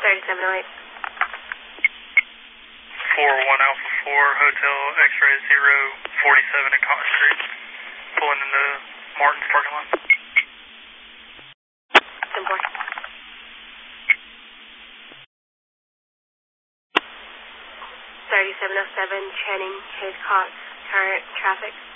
3708. 41 Alpha 4, Hotel X-Ray 047 at Cotton Street. Pulling into Martin's parking lot. 10-4. 3707, Channing, Hayes Cox, current traffic.